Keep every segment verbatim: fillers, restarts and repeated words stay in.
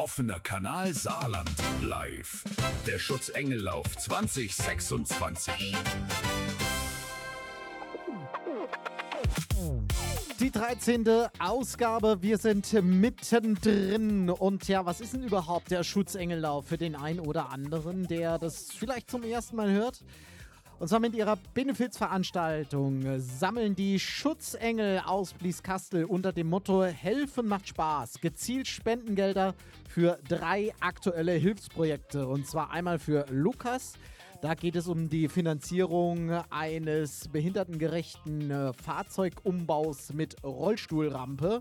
Offener Kanal Saarland live. Der Schutzengellauf zwanzig sechsundzwanzig. Die dreizehnte Ausgabe, wir sind mittendrin. Und ja, was ist denn überhaupt der Schutzengellauf für den einen oder anderen, der das vielleicht zum ersten Mal hört? Und zwar mit ihrer Benefizveranstaltung sammeln die Schutzengel aus Blieskastel unter dem Motto Helfen macht Spaß gezielt Spendengelder für drei aktuelle Hilfsprojekte. Und zwar einmal für Lukas. Da geht es um die Finanzierung eines behindertengerechten äh, Fahrzeugumbaus mit Rollstuhlrampe.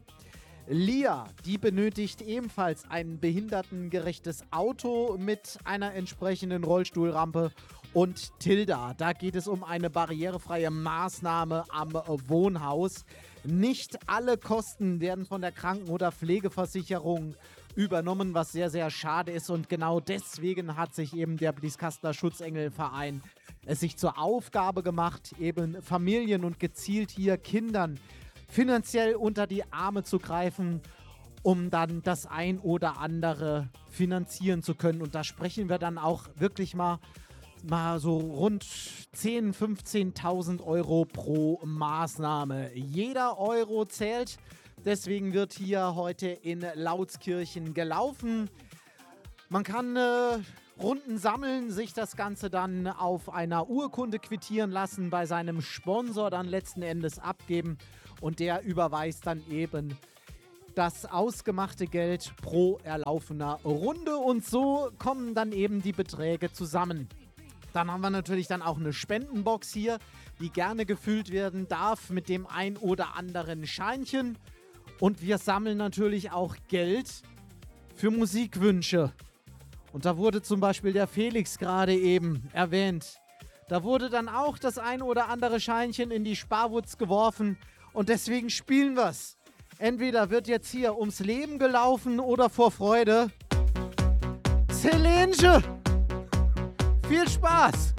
Lia, die benötigt ebenfalls ein behindertengerechtes Auto mit einer entsprechenden Rollstuhlrampe. Und Tilda, da geht es um eine barrierefreie Maßnahme am Wohnhaus. Nicht alle Kosten werden von der Kranken- oder Pflegeversicherung übernommen, was sehr, sehr schade ist. Und genau deswegen hat sich eben der Blieskasteler Schutzengelverein es sich zur Aufgabe gemacht, eben Familien und gezielt hier Kindern finanziell unter die Arme zu greifen, um dann das ein oder andere finanzieren zu können. Und da sprechen wir dann auch wirklich mal, mal so rund zehntausend, fünfzehntausend Euro pro Maßnahme. Jeder Euro zählt. Deswegen wird hier heute in Lautskirchen gelaufen. Man kann äh, Runden sammeln, sich das Ganze dann auf einer Urkunde quittieren lassen, bei seinem Sponsor dann letzten Endes abgeben und der überweist dann eben das ausgemachte Geld pro erlaufener Runde und so kommen dann eben die Beträge zusammen. Dann haben wir natürlich dann auch eine Spendenbox hier, die gerne gefüllt werden darf mit dem ein oder anderen Scheinchen. Und wir sammeln natürlich auch Geld für Musikwünsche. Und da wurde zum Beispiel der Felix gerade eben erwähnt. Da wurde dann auch das ein oder andere Scheinchen in die Sparwurz geworfen. Und deswegen spielen wir's. Entweder wird jetzt hier ums Leben gelaufen oder vor Freude. Celine! Viel Spaß!